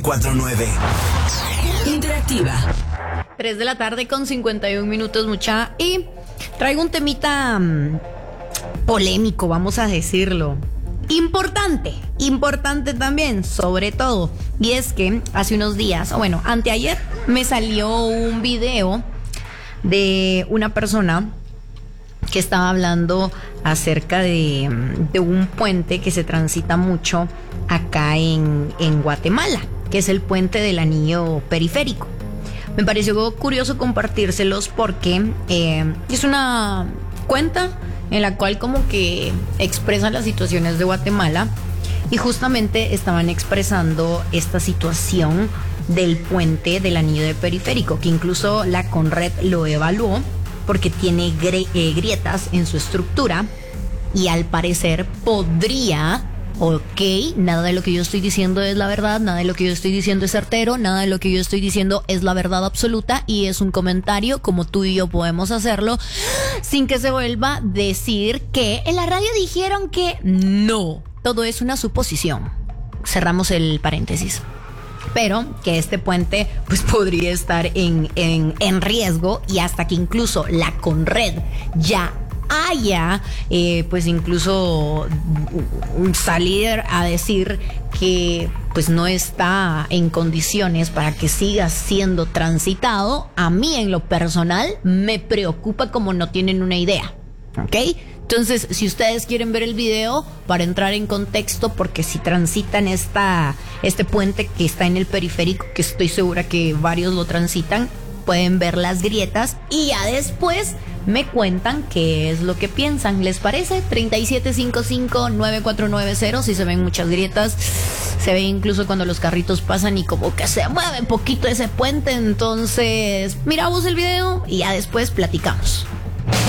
49. Interactiva. 3 de la tarde con 51 minutos, mucha. Y traigo un temita polémico, vamos a decirlo. Importante también, sobre todo. Y es que hace unos días, o bueno, anteayer, me salió un video de una persona que estaba hablando acerca de un puente que se transita mucho acá en Guatemala, que es el puente del anillo periférico. Me pareció curioso compartírselos porque es una cuenta en la cual como que expresan las situaciones de Guatemala y justamente estaban expresando esta situación del puente del anillo de periférico, que incluso la Conred lo evaluó porque tiene grietas en su estructura y al parecer podría... Ok, nada de lo que yo estoy diciendo es la verdad, nada de lo que yo estoy diciendo es certero, nada de lo que yo estoy diciendo es la verdad absoluta y es un comentario como tú y yo podemos hacerlo sin que se vuelva a decir que en la radio dijeron que no, todo es una suposición. Cerramos el paréntesis. Pero que este puente pues podría estar en riesgo y hasta que incluso la Conred ya haya pues incluso salir a decir que pues no está en condiciones para que siga siendo transitado, a mí en lo personal me preocupa como no tienen una idea, ¿ok? Entonces, si ustedes quieren ver el video para entrar en contexto, porque si transitan este puente que está en el periférico, que estoy segura que varios lo transitan, pueden ver las grietas y ya después me cuentan qué es lo que piensan. ¿Les parece? 3755-9490. Si se ven muchas grietas, se ve incluso cuando los carritos pasan y como que se mueve un poquito ese puente. Entonces, miramos el video y ya después platicamos.